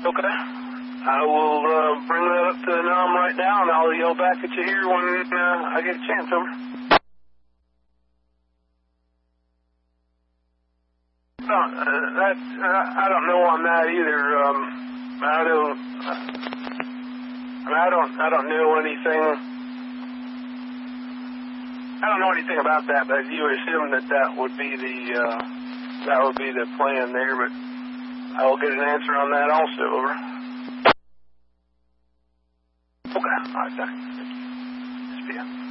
Okay. I will bring that up to the NOM right now, and I'll yell back at you here when I get a chance. Over. I don't know on that either. I don't know anything. I don't know anything about that, but you assume that would be the plan there. But I will get an answer on that also. Over. Okay. All right. Thanks.